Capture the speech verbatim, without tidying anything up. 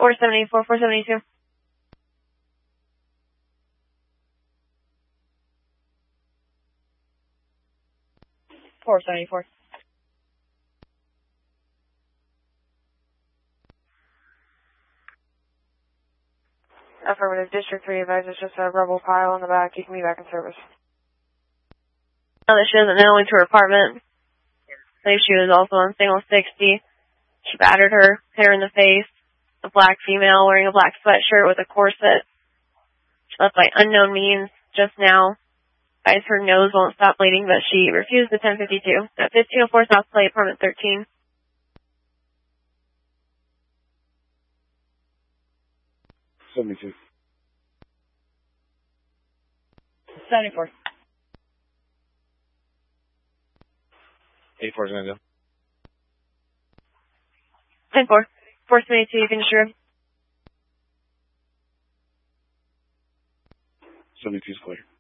four seven eight four, four seven eight two. four seven eight four. Affirmative. District three advised it's just a rubble pile in the back. You can be back in service. Now that she doesn't know into her apartment. I believe she was also on single sixty. She battered her, hit her in the face. A black female wearing a black sweatshirt with a corset. She left by unknown means just now. Guys, her nose won't stop bleeding, but she refused the ten fifty-two. At fifteen oh four South Play, apartment thirteen. seventy-two. seventy-four. eighty-four is going to go. ten four. four seventy-two, you finish your room. seventy-two is clear.